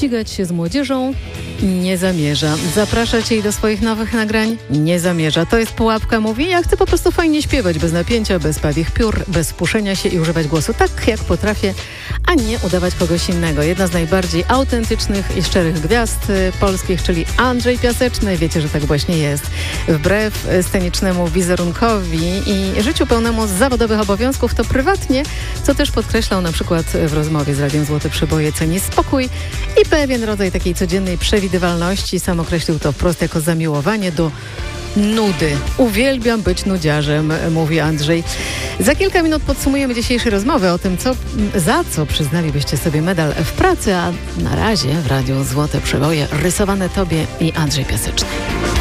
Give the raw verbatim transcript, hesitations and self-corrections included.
ścigać się z młodzieżą? Nie zamierza. Zapraszać jej do swoich nowych nagrań? Nie zamierza. To jest pułapka, mówi. Ja chcę po prostu fajnie śpiewać, bez napięcia, bez pawich piór, bez spuszczenia się i używać głosu tak, jak potrafię, a nie udawać kogoś innego. Jedna z najbardziej autentycznych i szczerych gwiazd y, polskich, czyli Andrzej Piaseczny. Wiecie, że tak właśnie jest. Wbrew scenicznemu wizerunkowi i życiu pełnemu zawodowych obowiązków, to prywatnie, co też podkreślał na przykład w rozmowie z Radiem Złote Przeboje, ceni spokój i pewien rodzaj takiej codziennej przewidywalności. Sam określił to wprost jako zamiłowanie do nudy. Uwielbiam być nudziarzem, mówi Andrzej. Za kilka minut podsumujemy dzisiejsze rozmowy o tym, co, za co przyznalibyście sobie medal w pracy, a na razie w Radiu Złote Przeboje rysowane tobie i Andrzej Piaseczny.